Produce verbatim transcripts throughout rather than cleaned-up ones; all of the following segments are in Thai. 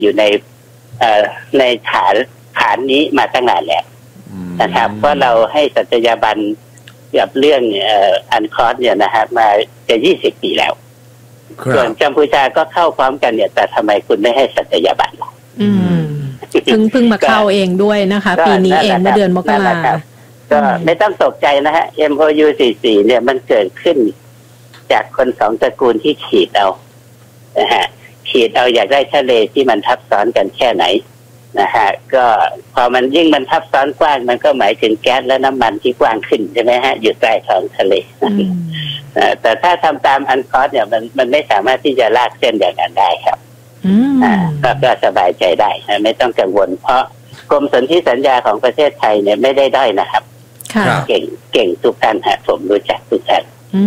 อยู่ในเอ่อในฐานฐานนี้มาตั้งนานแล้วนะครับเพราะเราให้สัตยาบันกับเรื่องเอ่ออันคอสเนี่ยนะฮะมาจะยี่สิบปีแล้วส่วนกัมพูชาก็เข้าพร้อมกันเนี่ยแต่ทำไมคุณไม่ให้สัตยาบันล่ะอืมเพิ่งเพิ่งมาเข้าเองด้วยนะคะปีนี้เองเมื่อเดือนมกราคมก็ไม่ต้องตกใจนะฮะ เอ็ม โอ ยู สี่สิบสี่เนี่ยมันเกิดขึ้นจากคนสองตระกูลที่ขีดเอานะฮะขีดเอาอยากได้ทะเลที่มันทับซ้อนกันแค่ไหนนะฮะก็พอมันยิ่งมันทับซ้อนกว้างมันก็หมายถึงแก๊สและน้ำมันที่กว้างขึ้นใช่ไหมฮะอยู่ใต้ท้องทะเลแต่ถ้าทำตามอันคอสเนี่ยมันมันไม่สามารถที่จะลากเส้นอย่างนั้นได้ครับอ่าก็สบายใจได้ไม่ต้องกังวลเพราะกรมสนธิสัญญาของประเทศไทยเนี่ยไม่ได้ด้อยนะครับเก่งเก่งทุกท่านฮะผมรู้จักทุกท่าน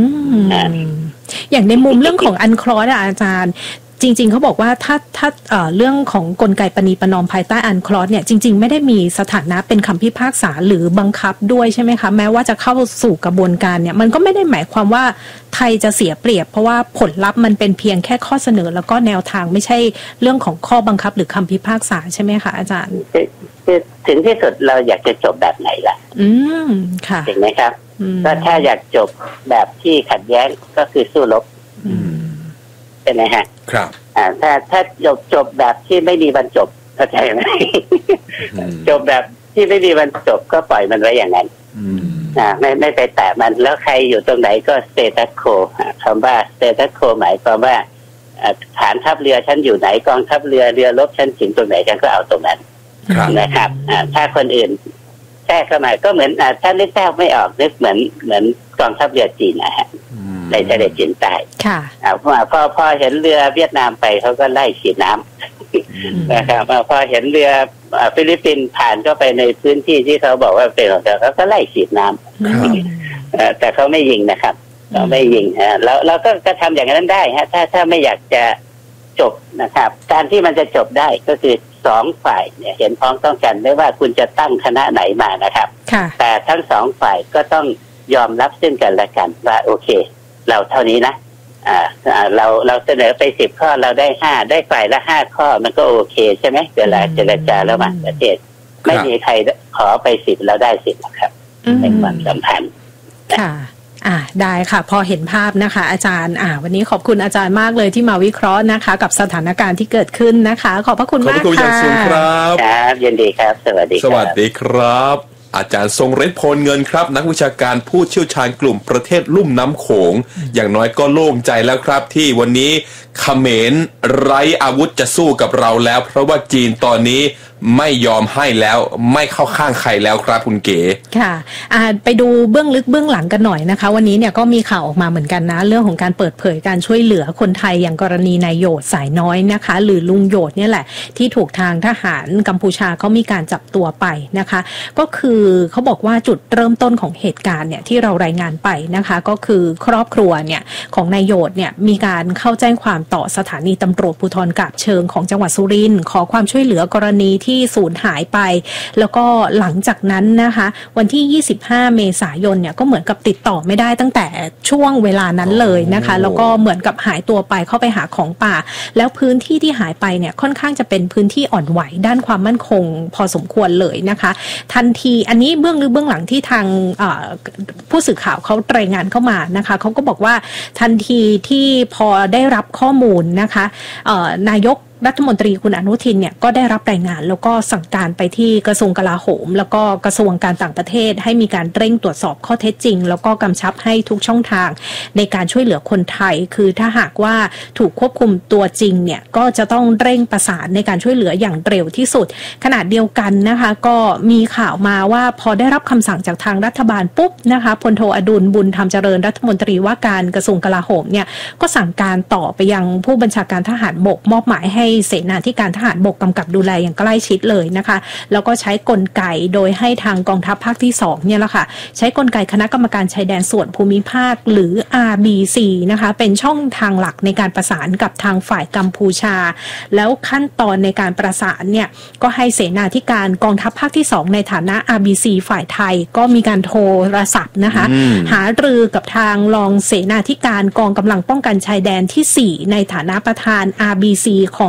อย่างในมุมเรื่องของอันคลอสอาจารย์จริงๆเขาบอกว่าถ้าถ้าเอ่อเรื่องของกลไกประนีประนอมภายใต้อันคลอสเนี่ยจริงๆไม่ได้มีสถานะเป็นคำพิพากษาหรือบังคับด้วยใช่ไหมคะแม้ว่าจะเข้าสู่กระบวนการเนี่ยมันก็ไม่ได้หมายความว่าไทยจะเสียเปรียบเพราะว่าผลลัพธ์มันเป็นเพียงแค่ข้อเสนอแล้วก็แนวทางไม่ใช่เรื่องของข้อบังคับหรือคำพิพากษาใช่ไหมคะอาจารย์ถึงที่สุดเราอยากจะจบแบบไหนล่ะอืมค่ะเห็นไหมครับก็ถ้าอยากจบแบบที่ขัดแย้งก็คือสู้รบใช่ไหมฮะครับอ่าถ้าถ้าจบจบแบบที่ไม่มีวันจบเข้าใจไหมจบแบบที่ไม่มีวันจบก็ปล่อยมันไว้อย่างนั้นอ่าไม่ไม่ไปแตะมันแล้วใครอยู่ตรงไหนก็สเตตัสโคคำว่าสเตตัสโคหมายความว่าฐานทัพเรือฉันอยู่ไหนกองทัพเรือเรือรบฉันถึงตรงไหนฉันก็เอาตรงนั้นนะครับอ่าถ้าคนอื่นแทรกเข้ามาก็เหมือนอ่าถ้านึกแทรกไม่ออกนึกเหมือนเหมือนกองทัพเรือจีนนะฮะในทะเลจีนใต้ค่ะอ่าพอพอพอเห็นเรือเวียดนามไปเขาก็ไล่ฉีดน้ำนะครับพอเห็นเรือฟิลิปปินส์ผ่านเข้าไปในพื้นที่ที่เขาบอกว่าเป็นของเขาเขาก็ไล่ฉีดน้ำแต่เขาไม่ยิงนะครับเขาไม่ยิงฮะแล้วเราก็ก็ทำอย่างนั้นได้ฮะถ้าถ้าไม่อยากจะจบนะครับการที่มันจะจบได้ก็คือสองฝ่ายเนี่ยเห็นพ้องต้องกันไม่ว่าคุณจะตั้งคณะไหนมานะครับแต่ทั้งสองฝ่ายก็ต้องยอมรับซึ่งกันและกันว่าโอเคเราเท่านี้นะอ่าเราเราเสนอไปสิบข้อเราได้ห้าได้ฝ่ายละห้าข้อมันก็โอเคใช่ไหมเวลาเจรจาระหว่างประเทศไม่มีใครขอไปสิบแล้วได้สิบครับในความสัมพันธ์ค่ะอ่าได้ค่ะพอเห็นภาพนะคะอาจารย์อ่าวันนี้ขอบคุณอาจารย์มากเลยที่มาวิเคราะห์นะคะกับสถานการณ์ที่เกิดขึ้นนะคะขอบพระคุณมากค่ะขอบคุณอย่างสูงครับครับยินดีครับสวัสดีสวัสดีครับอาจารย์ทรงฤทธิ์โพลเงินครับนักวิชาการผู้เชี่ยวชาญกลุ่มประเทศลุ่มน้ำโขงอย่างน้อยก็โล่งใจแล้วครับที่วันนี้เขมรไร้อาวุธจะสู้กับเราแล้วเพราะว่าจีนตอนนี้ไม่ยอมให้แล้วไม่เข้าข้างใครแล้วครับคุณเก๋ค่ะอ่าไปดูเบื้องลึกเบื้องหลังกันหน่อยนะคะวันนี้เนี่ยก็มีข่าวออกมาเหมือนกันนะเรื่องของการเปิดเผยการช่วยเหลือคนไทยอย่างกรณีนายโยดสายน้อยนะคะหรือลุงโยดเนี่ยแหละที่ถูกทางทหารกัมพูชาเขามีการจับตัวไปนะคะก็คือเขาบอกว่าจุดเริ่มต้นของเหตุการณ์เนี่ยที่เรารายงานไปนะคะก็คือครอบครัวเนี่ยของนายโยดเนี่ยมีการเข้าแจ้งความต่อสถานีตำรวจภูธรกาบเชิงของจังหวัดสุรินทร์ขอความช่วยเหลือกรณีที่สูญหายไปแล้วก็หลังจากนั้นนะคะวันที่ยี่สิบห้าเมษายนเนี่ยก็เหมือนกับติดต่อไม่ได้ตั้งแต่ช่วงเวลานั้นเลยนะคะแล้วก็เหมือนกับหายตัวไปเข้าไปหาของป่าแล้วพื้นที่ที่หายไปเนี่ยค่อนข้างจะเป็นพื้นที่อ่อนไหวด้านความมั่นคงพอสมควรเลยนะคะทันทีอันนี้เบื้องลึกเบื้องหลังที่ทางผู้สื่อข่าวเขารายงานเข้ามานะคะเขาก็บอกว่าทันทีที่พอได้รับข้อมูลนะคะนายกรัฐมนตรีคุณอนุทินเนี่ยก็ได้รับรายงานแล้วก็สั่งการไปที่กระทรวงกลาโหมแล้วก็กระทรวงการต่างประเทศให้มีการเร่งตรวจสอบข้อเท็จจริงแล้วก็กำชับให้ทุกช่องทางในการช่วยเหลือคนไทยคือถ้าหากว่าถูกควบคุมตัวจริงเนี่ยก็จะต้องเร่งประสานในการช่วยเหลืออย่างเร็วที่สุดขณะเดียวกันนะคะก็มีข่าวมาว่าพอได้รับคำสั่งจากทางรัฐบาลปุ๊บนะคะพลโทอดุลบุญธรรมเจริญรัฐมนตรีว่าการกระทรวงกลาโหมเนี่ยก็สั่งการต่อไปยังผู้บัญชาการทหารบกมอบหมายให้เสนาธิการทหารบกกำกับดูแลอย่างใกล้ชิดเลยนะคะแล้วก็ใช้กลไกโดยให้ทางกองทัพภาคที่สองเนี่ยแหละค่ะใช้กลไกคณะกรรมการชายแดนส่วนภูมิภาคหรือ อาร์ บี ซี นะคะเป็นช่องทางหลักในการประสานกับทางฝ่ายกัมพูชาแล้วขั้นตอนในการประสานเนี่ยก็ให้เสนาธิการกองทัพภาคที่สองในฐานะ อาร์ บี ซี ฝ่ายไทยก็มีการโทรศัพท์นะคะหารือกับทางรองเสนาธิการกองกำลังป้องกันชายแดนที่สี่ในฐานะประธาน อาร์ บี ซี ของ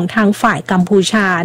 ทางฝ่ายกัมพูชา